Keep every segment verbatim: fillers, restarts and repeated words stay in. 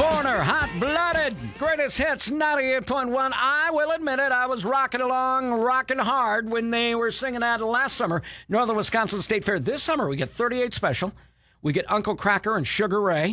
Foreigner, hot-blooded, greatest hits, ninety-eight point one. I will admit it, I was rocking along, rocking hard when they were singing that last summer, Northern Wisconsin State Fair. This summer, we get thirty-eight Special. We get Uncle Cracker and Sugar Ray.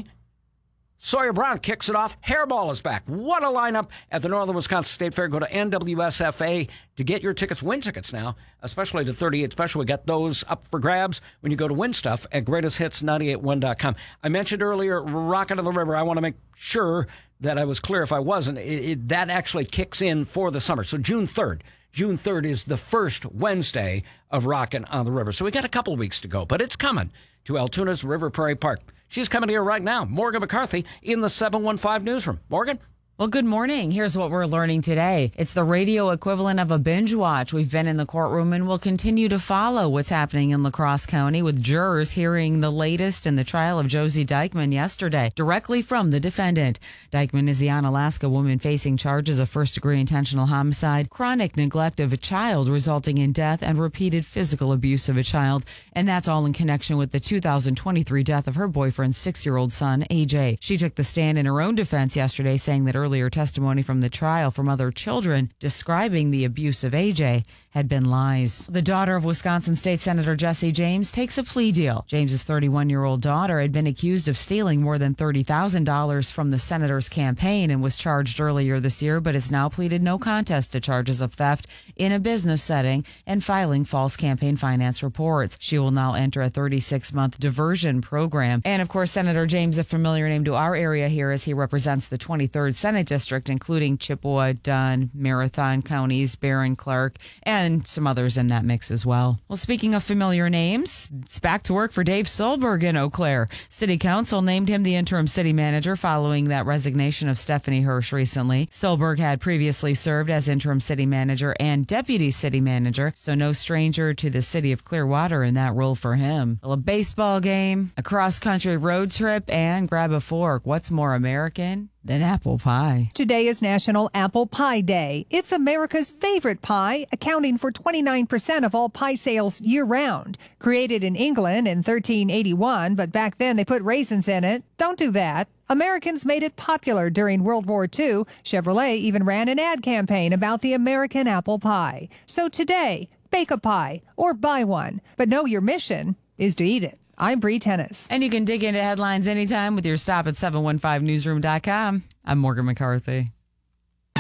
Sawyer Brown kicks it off. Hairball is back. What a lineup at the Northern Wisconsin State Fair. Go to N W S F A to get your tickets. Win tickets now, especially to thirty-eight Special. We got those up for grabs when you go to win stuff at greatest hits nine eight one dot com. I mentioned earlier Rockin' on the River. I want to make sure that I was clear if I wasn't. It, it, that actually kicks in for the summer. So June third. June third is the first Wednesday of Rockin' on the River. So we got a couple of weeks to go, but it's coming to Altoona's River Prairie Park. She's coming here right now. Morgan McCarthy in the seven one five newsroom. Morgan? Well, good morning. Here's what we're learning today. It's the radio equivalent of a binge watch. We've been in the courtroom and will continue to follow what's happening in La Crosse County with jurors hearing the latest in the trial of Josie Dykeman yesterday, directly from the defendant. Dykeman is the Onalaska woman facing charges of first-degree intentional homicide, chronic neglect of a child resulting in death, and repeated physical abuse of a child. And that's all in connection with the two thousand twenty-three death of her boyfriend's six-year-old son, A J. She took the stand in her own defense yesterday, saying that earlier testimony from the trial from other children describing the abuse of A J had been lies. The daughter of Wisconsin State Senator Jesse James takes a plea deal. James's thirty-one-year-old daughter had been accused of stealing more than thirty thousand dollars from the senator's campaign and was charged earlier this year, but has now pleaded no contest to charges of theft in a business setting and filing false campaign finance reports. She will now enter a thirty-six month diversion program. And of course, Senator James, a familiar name to our area here as he represents the twenty-third Senate District, including Chippewa, Dunn, Marathon counties, Barron, Clark, and some others in that mix as well. Well, speaking of familiar names, it's back to work for Dave Solberg in Eau Claire. City Council named him the interim city manager following that resignation of Stephanie Hirsch recently. Solberg had previously served as interim city manager and deputy city manager, so no stranger to the city of Clearwater in that role for him. Well, a baseball game, a cross-country road trip, and grab a fork. What's more American than apple pie? Today is National Apple Pie Day. It's America's favorite pie, accounting for twenty-nine percent of all pie sales year-round. Created in England in thirteen eighty-one, but back then they put raisins in it. Don't do that. Americans made it popular during World War Two. Chevrolet even ran an ad campaign about the American apple pie. So today, bake a pie or buy one. But know your mission is to eat it. I'm Bree Tennis. And you can dig into headlines anytime with your stop at seven one five newsroom dot com. I'm Morgan McCarthy.